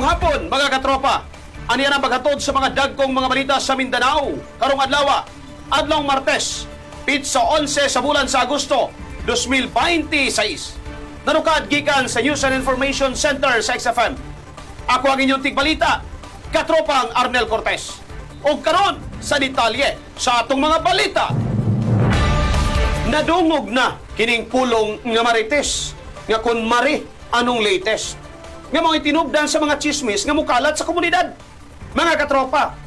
hapon, mga katropa. Aniyan ang paghatod sa mga dagkong mga balita sa Mindanao. Karong adlaw, adlaw Martes, pitsa 11 sa bulan sa Agosto 2026. Nanukad gikan sa News and Information Center sa XFM. Ako ang inyong tigbalita, katropang Arnel Cortez. O karon sa detalye sa atong mga balita. Nadungog na kining pulong nga marites nga kun mari anong latest nga mga itinubdan sa mga chismis nga mukalat sa komunidad. Mga katropa,